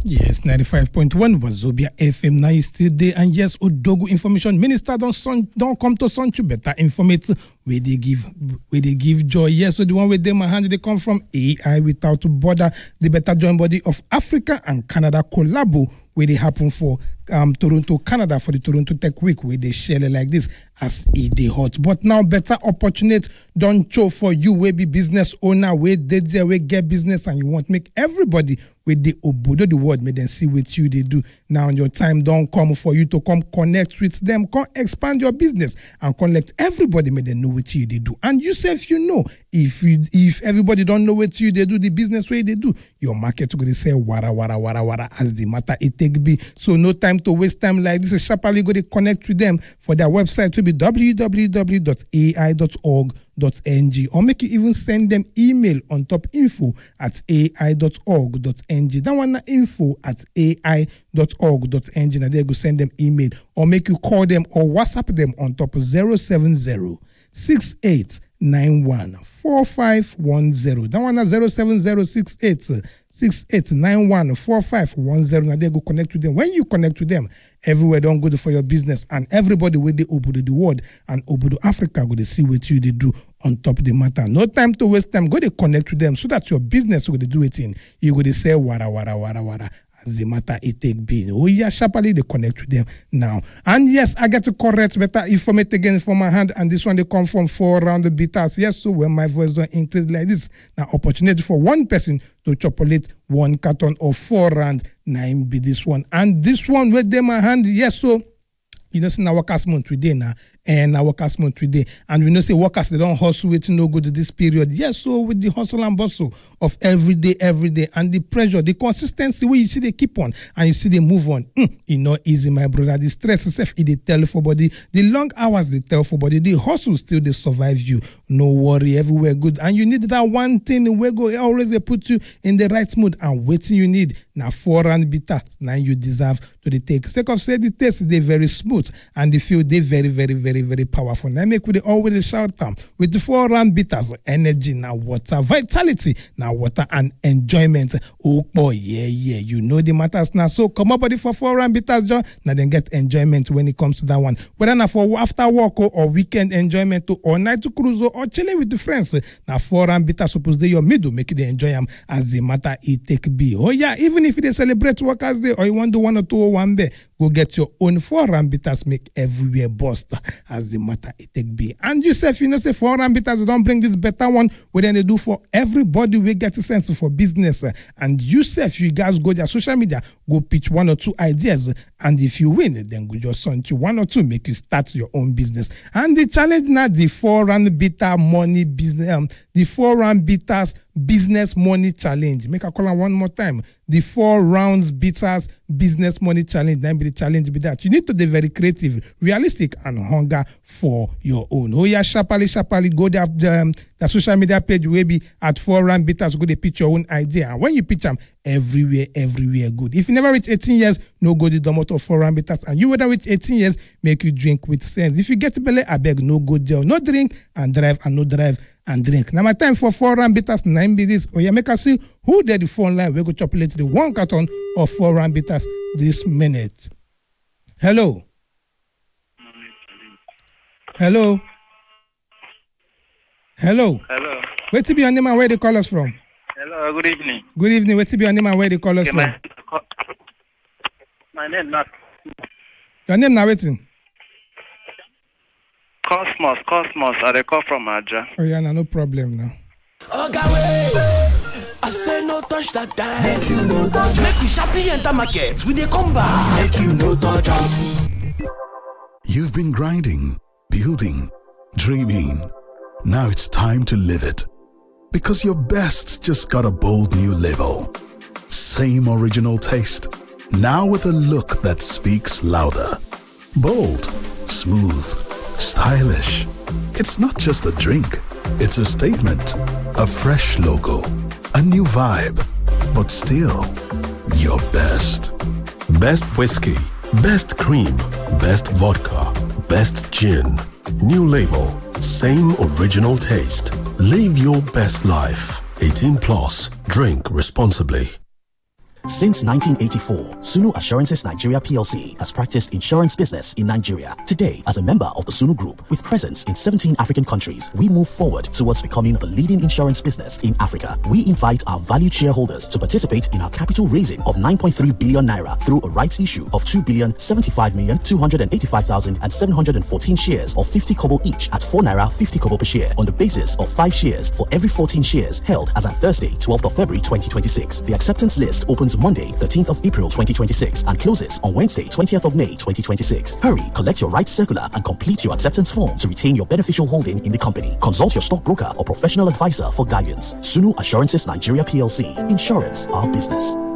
Yes, 95.1 Wazobia FM. Now you still there. And yes, Odogu Information Minister don't come to Sonchu better informate where they give joy. Yes, so the one with them hand they come from AI Without Border, the better joint body of Africa and Canada collabo where they happen for Toronto, Canada for the Toronto Tech Week where they share like this as they hot. But now better opportunity don't show for you where be business owner where they there where get business and you want to make everybody with the obodo the world make them see what you they do. Now your time don't come for you to come connect with them, come expand your business and connect everybody make them know what you they do. And you say if you know, if everybody don't know what you they do, the business way they do, your market going to say wara as the matter it take be. So no time to waste time like this. Sharply go to connect with them for their website to be www.ai.org.ng or make you even send them email on top info@ai.org.ng. That one info@ai.org.ng. Now they go send them email or make you call them or WhatsApp them on top of 070-6891-4510. That one 070-6891-4510. Now they go connect with them. When you connect with them, everywhere don't go for your business and everybody with the Obodo the world and Obodo Africa go to see what you they do on top of the matter. No time to waste time. Go to connect with them so that your business will do it in. You go to say wara. As the matter it take be. Oh yeah, sharply they connect with them now. And yes, I get to correct better information again from my hand. And this one they come from 4 round the beaters. Yes, so when my voice don't increase like this, now opportunity for one person to chocolate 1 carton of 4 round 9 be this one. And this one with them my hand, yes, so you know, see now workers month today now. And our workers month today. And we know say workers they don't hustle it no good this period. Yes, so with the hustle and bustle of every day, and the pressure, the consistency where you see they keep on and you see they move on. You know, easy, my brother. The stress itself, they tell for body. The long hours they tell for body. The hustle still they survive you. No worry, everywhere good. And you need that one thing where go always they put you in the right mood and waiting you need. Now 4 round bitter. Now you deserve to the take. Sake of say the taste they very smooth and the feel they very powerful. Now make with the always shout them with the 4 round bitters, energy now water, vitality now water and enjoyment. Oh boy, yeah, you know the matters now. So come up body for 4 round bitters, John. Now then get enjoyment when it comes to that one. Whether now for after work or weekend enjoyment or night to cruise or chilling with the friends. Now 4 round bitters suppose they your middle make it enjoy them as the matter it take be. Oh yeah, even if they celebrate Workers' Day or you want to do 1 or 2 or 1 day, go get your own 4 round bitters make everywhere bust as the matter it take be. And you say if you know say 4 round bitters don't bring this better one, what then they do for everybody we get a sense for business. And you say if you guys go their social media, go pitch 1 or 2 ideas, and if you win, then go just send you 1 or 2 make you start your own business. And the challenge now the 4 round bitter money business, the 4 round bitters business money challenge. Make a call on one more time. The 4 rounds bitters business money challenge. Then be the challenge be that you need to be very creative, realistic, and hunger for your own. Oh yeah, sharply go there. The social media page will be at 4 round bitters. Go to pitch your own idea, and when you pitch them, everywhere good. If you never reach 18 years, no go the domoto 4 round bitters, and you whether reach 18 years, make you drink with sense. If you get belly, I beg no go there, no drink and drive, and no drive and drink. Now my time for 4 round bitters 9 be this. Oh yeah, make us see who did the phone line. We go chocolate the 1 carton of 4 round bitters this minute. Hello. Where to be your name and where they call us from? Hello, good evening. Good evening. Where to be your name and where they call us from? My name not. Your name now waiting. Cosmos. I dey call from Aja. Oh yeah, no problem now. Okay, wait. I say no touch that time. Make you no touch. Make we sharply enter market. We dey come back. Make you no touch. You've been grinding, building, dreaming. Now it's time to live it. Because your best just got a bold new label. Same original taste. Now with a look that speaks louder. Bold, smooth, stylish. It's not just a drink. It's a statement. A fresh logo. A new vibe. But still, your best. Best whiskey. Best cream. Best vodka. Best gin. New label. Same original taste. Live your best life. 18 plus. Drink responsibly. Since 1984, Sunu Assurances Nigeria PLC has practiced insurance business in Nigeria. Today, as a member of the Sunu Group with presence in 17 African countries, we move forward towards becoming the leading insurance business in Africa. We invite our valued shareholders to participate in our capital raising of 9.3 billion naira through a rights issue of 2,075,285,714 shares of 50 kobo each at 4 naira 50 kobo per share on the basis of 5 shares for every 14 shares held as at Thursday, 12th of February 2026. The acceptance list opens Monday, 13th of April 2026 and closes on Wednesday, 20th of May 2026. Hurry, collect your rights circular and complete your acceptance form to retain your beneficial holding in the company. Consult your stockbroker or professional advisor for guidance. Sunu Assurances Nigeria PLC. Insurance, our business.